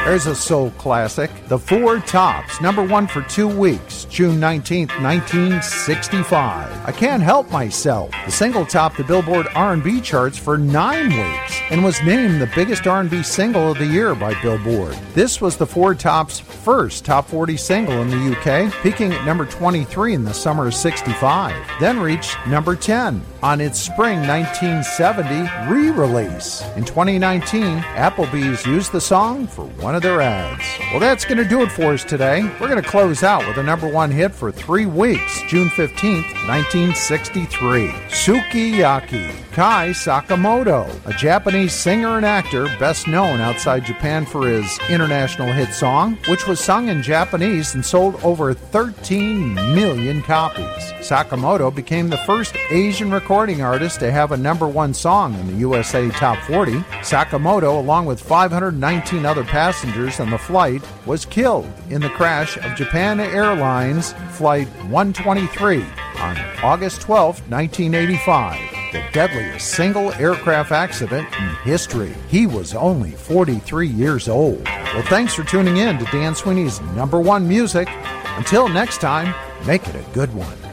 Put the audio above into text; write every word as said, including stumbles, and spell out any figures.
There's a soul classic, The Four Tops, number one for two weeks, June nineteenth, nineteen sixty-five. I Can't Help Myself. The single topped the Billboard R and B charts for nine weeks and was named the biggest R and B single of the year by Billboard. This was the Four Tops' first top forty single in the U K, peaking at number twenty-three in the summer of sixty-five, then reached number ten on its spring nineteen seventy re-release. In twenty nineteen, Applebee's used the song for one of their ads. Well, that's going to do it for us today. We're going to close out with a number one hit for three weeks, June fifteenth, nineteen sixty-three. Sukiyaki. Kai Sakamoto, a Japanese singer and actor best known outside Japan for his international hit song, which was sung in Japanese and sold over thirteen million copies. Sakamoto became the first Asian recording artist to have a number one song in the U S A Top forty. Sakamoto, along with five hundred nineteen other passengers on the flight, was killed in the crash of Japan Airlines Flight one twenty-three on August twelfth, nineteen eighty-five. The deadliest single aircraft accident in history. He was only forty-three years old. Well, thanks for tuning in to Dan Sweeney's Number One Music. Until next time, make it a good one.